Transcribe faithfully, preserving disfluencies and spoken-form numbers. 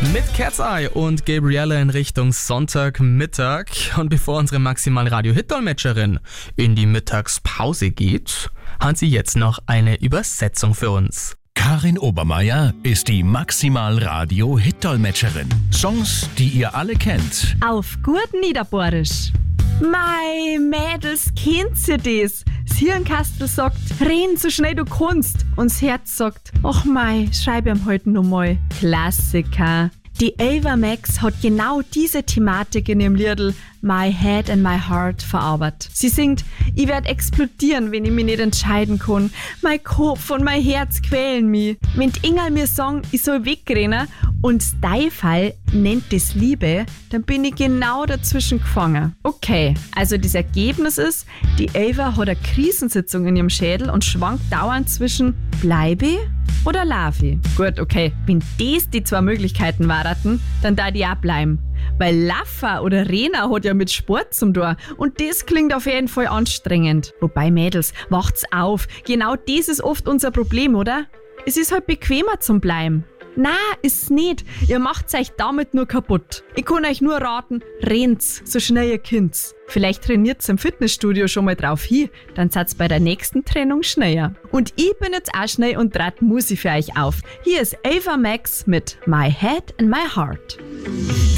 Mit Cat's Eye und Gabriella in Richtung Sonntagmittag. Und bevor unsere Maximal-Radio-Hit-Dolmetscherin in die Mittagspause geht, hat sie jetzt noch eine Übersetzung für uns. Karin Obermeier ist die Maximal-Radio-Hit-Dolmetscherin. Songs, die ihr alle kennt. Auf gut Niederbohrisch. Mei, Mädels, kennt ihr das? Das Hirnkastel sagt, renn so schnell du kannst. Und das Herz sagt, ach mei, schreib ihm heute noch mal. Klassiker. Die Ava Max hat genau diese Thematik in ihrem Liedl My Head and My Heart verarbeitet. Sie singt, ich werd explodieren, wenn ich mich nicht entscheiden kann. Mein Kopf und mein Herz quälen mich. Wenn die Ingal mir sagen, ich soll wegrennen und dein Fall nennt das Liebe, dann bin ich genau dazwischen gefangen. Okay, also das Ergebnis ist, die Ava hat eine Krisensitzung in ihrem Schädel und schwankt dauernd zwischen bleibe oder Lavi. Gut, okay, wenn das die zwei Möglichkeiten waren, dann da die auch bleiben. Weil Laffer oder Rena hat ja mit Sport zum Tor und das klingt auf jeden Fall anstrengend. Wobei, Mädels, wacht's auf, genau das ist oft unser Problem, oder? Es ist halt bequemer zum Bleiben. Na, ist's nicht. Ihr macht's euch damit nur kaputt. Ich kann euch nur raten, rennt's, so schnell ihr könnt's. Vielleicht trainiert's im Fitnessstudio schon mal drauf hin, dann seid's bei der nächsten Trennung schneller. Und ich bin jetzt auch schnell und trat Musik für euch auf. Hier ist Ava Max mit My Head and My Heart.